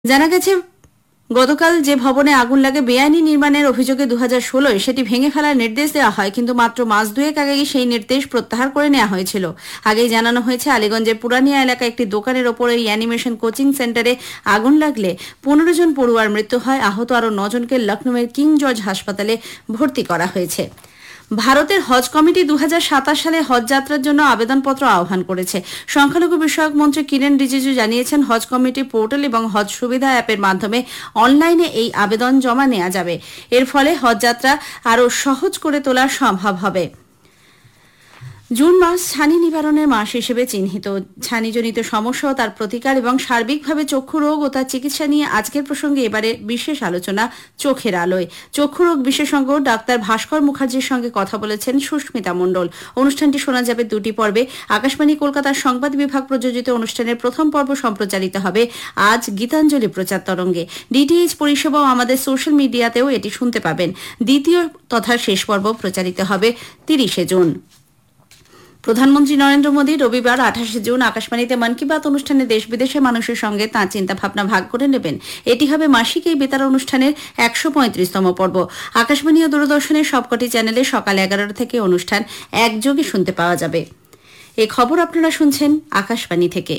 জানা গেছে গতকাল যে ভবনে আগুন লাগে বেআইনি নির্মাণের অভিযোগে 2016 সেটি ভেঙে ফেলার নির্দেশ দেওয়া হয়, কিন্তু মাত্র মাস দুয়েক আগেই সেই নির্দেশ প্রত্যাহার করে নেওয়া হয়েছিল। আগেই জানানো হয়েছে আলীগঞ্জের পুরানিয়া এলাকায় একটি দোকানের ওপরে অ্যানিমেশন কোচিং সেন্টারে আগুন লাগলে 15 জন পড়ুয়ার মৃত্যু হয়। আহত আরও 9 জনকে লখনৌয়ের কিং জর্জ হাসপাতালে ভর্তি করা হয়েছে। ভারতের হজ কমিটি 2027 সালে হজ যাত্রার জন্য আবেদনপত্র আহ্বান করেছে। সংখ্যালঘু বিষয়ক মন্ত্রী কিরেন রিজিজু জানিয়েছেন, হজ কমিটি পোর্টাল এবং হজ সুবিধা অ্যাপের মাধ্যমে অনলাইনে এই আবেদন জমা নেওয়া যাবে। এর ফলে হজ যাত্রা আরও সহজ করে তোলা সম্ভব হবে। জুন মাস ছানি নিবারণের মাস হিসেবে চিহ্নিত। ছানিজনিত সমস্যা ও তার প্রতিকার এবং সার্বিকভাবে চক্ষু রোগ ও তার চিকিৎসা নিয়ে আজকের প্রসঙ্গে এবারে বিশেষ আলোচনা চোখের আলোয়। চক্ষু রোগ বিশেষজ্ঞ ডাক্তার ভাস্কর মুখার্জির সঙ্গে কথা বলেছেন সুস্মিতা মণ্ডল। অনুষ্ঠানটি শোনা যাবে দুটি পর্বে। আকাশবাণী কলকাতার সংবাদ বিভাগ প্রযোজিত অনুষ্ঠানের প্রথম পর্ব সম্প্রচারিত হবে আজ গীতাঞ্জলি প্রচার তরঙ্গে। ডিটিএইচ পরিষেবা ও আমাদের সোশ্যাল মিডিয়াতেও এটি শুনতে পাবেন। দ্বিতীয় তথা শেষ পর্ব প্রচারিত হবে 30 জুন। প্রধানমন্ত্রী নরেন্দ্র মোদী রবিবার 28 জুন আকাশবাণীতে মন কি বাত অনুষ্ঠানে দেশ বিদেশের মানুষের সঙ্গে তাঁর চিন্তাভাবনা ভাগ করে নেবেন। এটি হবে মাসিক এই বেতার অনুষ্ঠানের 135তম পর্ব। আকাশবাণী ও দূরদর্শনের সবকটি চ্যানেলে সকাল 11টা থেকে অনুষ্ঠান একযোগে শুনতে পাওয়া যাবে। এই খবর আপনারা শুনছেন আকাশবাণী থেকে।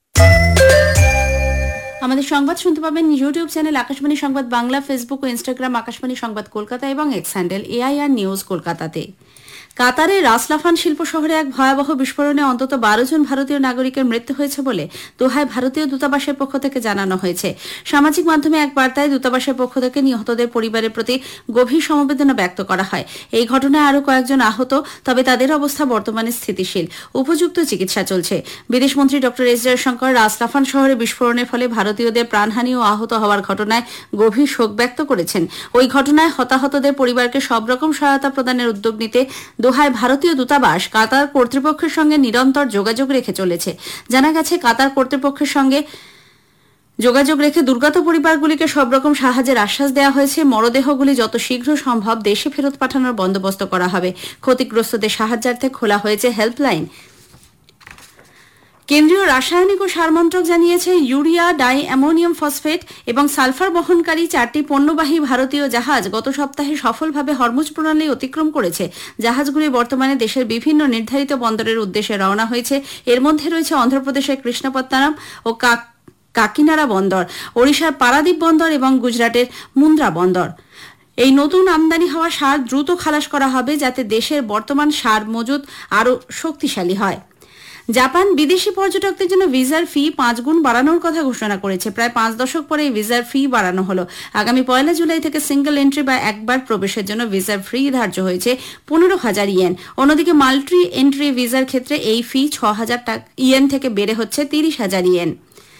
আমাদের সংবাদ শুনতে পাবেন ইউটিউব চ্যানেল আকাশবাণী সংবাদ বাংলা, ফেসবুক ও ইনস্টাগ্রাম আকাশবাণী সংবাদ কলকাতা এবং এক্স হ্যান্ডেল AIR নিউজ কলকাতাতে। কাতারের রাসলাফান শিল্প শহরে এক ভয়াবহ বিস্ফোরণে অন্তত 12 জন ভারতীয় নাগরিকের মৃত্যু হয়েছে বলে দোহায় ভারতীয় দূতাবাসের পক্ষ থেকে জানানো হয়েছে। সামাজিক মাধ্যমে এক বার্তায় দূতাবাসের পক্ষ থেকে নিহতদের পরিবারের প্রতি গভীর সমবেদনা ব্যক্ত করা হয়। এই ঘটনায় আরও কয়েকজন আহত, তবে তাদের অবস্থা বর্তমানে স্থিতিশীল। উপযুক্ত চিকিৎসা চলছে। বিদেশমন্ত্রী ডক্টর এস জয়শঙ্কর রাসলাফান শহরে বিস্ফোরণের ফলে ভারতীয়দের প্রাণহানি ও আহত হওয়ার ঘটনায় গভীর শোক ব্যক্ত করেছেন। ওই ঘটনায় হতাহতদের পরিবারকে সব রকম সহায়তা প্রদানের উদ্যোগ নিতে দোহায় ভারতীয় দূতাবাস কাতার কর্তৃপক্ষের সঙ্গে নিরন্তর যোগাযোগ রেখে চলেছে। জানা গেছে, কাতার কর্তৃপক্ষের সঙ্গে যোগাযোগ রেখে দুর্গত পরিবারগুলিকে সব রকম সাহায্যের আশ্বাস দেওয়া হয়েছে। মরদেহগুলি যত শীঘ্র সম্ভব দেশে ফেরত পাঠানোর বন্দোবস্ত করা হবে। ক্ষতিগ্রস্তদের সাহায্যার্থে খোলা হয়েছে হেল্পলাইন। কেন্দ্রীয় রাসায়নিক ও সার মন্ত্রক জানিয়েছে, ইউরিয়া, ডাই অ্যামোনিয়াম ফসফেট এবং সালফার বহনকারী 4টি পণ্যবাহী ভারতীয় জাহাজ গত সপ্তাহে সফলভাবে হরমুজ প্রণালী অতিক্রম করেছে। জাহাজগুলি বর্তমানে দেশের বিভিন্ন নির্ধারিত বন্দরের উদ্দেশ্যে রওনা হয়েছে। এর মধ্যে রয়েছে অন্ধ্রপ্রদেশের কৃষ্ণপত্তনম ও কাকিনাড়া বন্দর, ওড়িশার পারাদ্বীপ বন্দর এবং গুজরাটের মুন্দ্রা বন্দর। এই নতুন আমদানি হওয়া সার দ্রুত খালাস করা হবে, যাতে দেশের বর্তমান সার মজুত আরও শক্তিশালী হয়। জাপান বিদেশি পর্যটকদের জন্য ভিসার ফি 5 গুণ বাড়ানোর কথা ঘোষণা করেছে। প্রায় 5 দশক পরে এই ভিসার ফি বাড়ানো হলো। আগামী 1 জুলাই থেকে সিঙ্গল এন্ট্রি বা একবার প্রবেশের জন্য ভিসার ফি ধার্য হয়েছে 15,000 ইয়েন। অন্যদিকে মাল্টি এন্ট্রি ভিসার ক্ষেত্রে এই ফি 6,000 ইয়েন থেকে বেড়ে হচ্ছে 30,000 ইয়েন।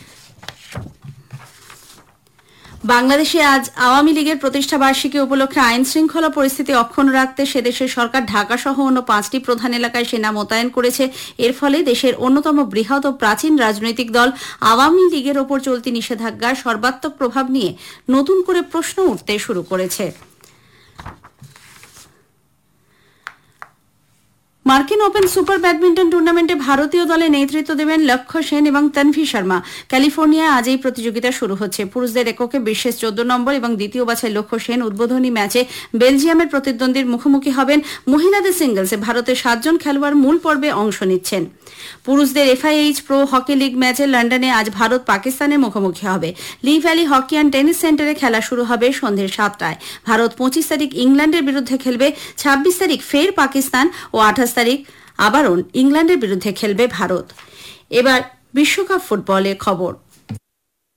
বাংলাদেশে আজ আওয়ামী লীগের প্রতিষ্ঠা বার্ষিকী উপলক্ষে আইন শৃঙ্খলা পরিস্থিতি অক্ষুণ্ণ রাখতে সেদেশের সরকার ঢাকা সহ অন্য 5টি প্রধান এলাকায় সেনা মোতায়েন করেছে। এর ফলে দেশের অন্যতম বৃহৎ ও প্রাচীন রাজনৈতিক দল আওয়ামী লীগের ওপর চলতি নিষেধাজ্ঞার সর্বাত্মক প্রভাব নিয়ে নতুন করে প্রশ্ন উঠতে শুরু করেছে। মার্কিন ওপেন সুপার ব্যাডমিন্টন টুর্নামেন্টে ভারতীয় দলে নেতৃত্ব দেবেন লক্ষ্য সেন এবং তনভি শর্মা। ক্যালিফোর্নিয়ায় আজ এই প্রতিযোগিতা শুরু হচ্ছে। পুরুষদের এককে বিশ্বের 14 নম্বর এবং দ্বিতীয় বাছাই লক্ষ্য সেন উদ্বোধনী ম্যাচে বেলজিয়ামের প্রতিদ্বন্দ্বীর মুখোমুখি হবেন। মহিলাদের সিঙ্গলসে ভারতের 7 জন খেলোয়াড় মূল পর্বে অংশ নিচ্ছেন। পুরুষদের FIH প্রো হকি লিগ ম্যাচে লন্ডনে আজ ভারত পাকিস্তানের মুখোমুখি হবে। লি ভ্যালি হকি অ্যান্ড টেনিস সেন্টারে খেলা শুরু হবে সন্ধ্যে 7টায়। ভারত 25 তারিখ ইংল্যান্ডের বিরুদ্ধে খেলবে, 26 তারিখ ফের পাকিস্তান ও 28 তারিখ আবারও ইংল্যান্ডের বিরুদ্ধে খেলবে ভারত। এবার বিশ্বকাপ ফুটবলের খবর।